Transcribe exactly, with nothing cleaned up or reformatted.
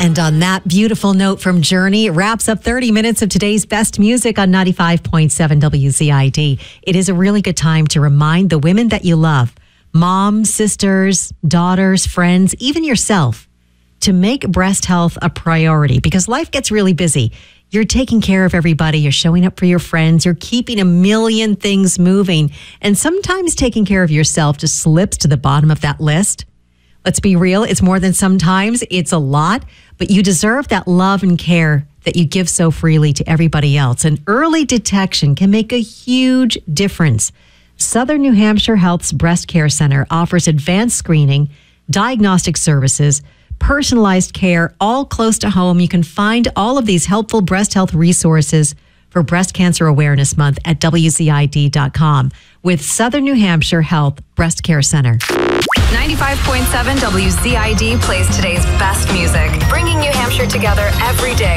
And on that beautiful note from Journey, it wraps up thirty minutes of today's best music on ninety-five point seven W Z I D. It is a really good time to remind the women that you love, moms, sisters, daughters, friends, even yourself, to make breast health a priority because life gets really busy. You're taking care of everybody. You're showing up for your friends. You're keeping a million things moving. And sometimes taking care of yourself just slips to the bottom of that list. Let's be real. It's more than sometimes. It's a lot. But you deserve that love and care that you give so freely to everybody else. And early detection can make a huge difference. Southern New Hampshire Health's Breast Care Center offers advanced screening, diagnostic services, personalized care, all close to home. You can find all of these helpful breast health resources for Breast Cancer Awareness Month at W Z I D dot com with Southern New Hampshire Health Breast Care Center. ninety-five point seven W Z I D plays today's best music, bringing New Hampshire together every day.